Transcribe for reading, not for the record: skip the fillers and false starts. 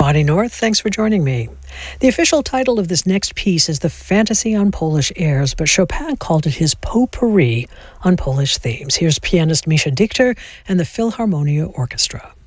Bonnie North, thanks for joining me. The official title of this next piece is The Fantasy on Polish Airs, but Chopin called it his potpourri on Polish themes. Here's pianist Misha Dichter and the Philharmonia Orchestra.